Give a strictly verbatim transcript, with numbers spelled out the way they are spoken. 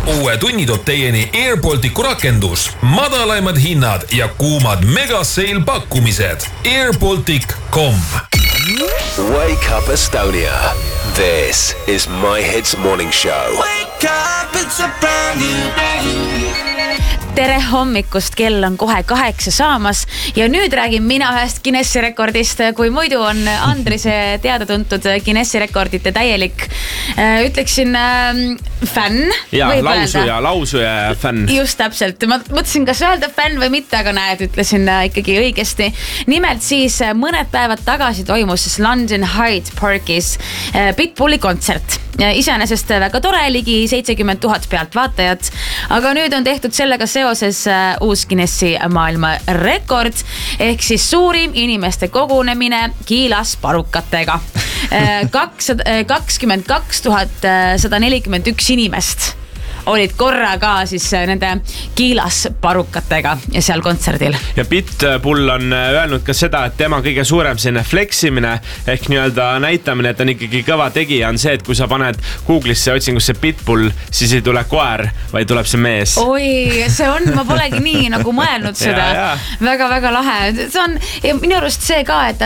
Uue tunni toob teieni AirBalticu rakendus, madalaimad hinnad ja kuumad megaseil pakkumised. airbaltic dot com. Wake up Estonia. This is My Hits Morning Show. Wake up, it's a brand new day. Tere hommikust, kell on kohe kaheksa saamas ja nüüd räägin mina ühest Guinessi rekordist, kui muidu on Andrise teada-tuntud Guinessi rekordite täielik, ütleksin äh, fänn. Ja, lausuja, lausuja fänn. Just täpselt, ma mõtlesin kas öelda fänn või mitte, aga näed, ütlesin äh, ikkagi õigesti. Nimelt siis äh, mõned päevad tagasi toimus siis London Hyde Parkis äh, Pitbulli kontsert. Iseenesest väga tore, ligi seitsekümmend tuhat pealt vaatajat, aga nüüd on tehtud sellega seoses uus Guinessi maailma rekord ehk siis suurim inimeste kogunemine Kiilas parukatega. kakskümmend kaks tuhat sada nelikümmend üks inimest olid korra ka siis nende Kiilas parukatega ja seal kontserdil. Ja Pitbull on öelnud ka seda, et tema kõige suurem selline fleksimine ehk nii-öelda näitamine, et on ikkagi kõva tegija on see, et kui sa paned Google'isse otsingusse Pitbull, siis ei tule koer, vaid tuleb see mees. Oi, see on, ma polegi nii nagu mõelnud seda. Väga-väga lahe. See on minu arust see ka, et